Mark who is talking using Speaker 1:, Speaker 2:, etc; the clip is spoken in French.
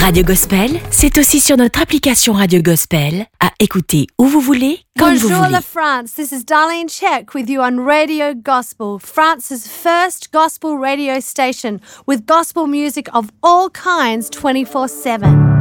Speaker 1: Radio Gospel, c'est aussi sur notre application Radio Gospel, à écouter où vous voulez, quand vous
Speaker 2: Bonjour
Speaker 1: voulez.
Speaker 2: la France, this is Darlene Check with you on Radio Gospel, France's first gospel radio station with gospel music of all kinds 24/7.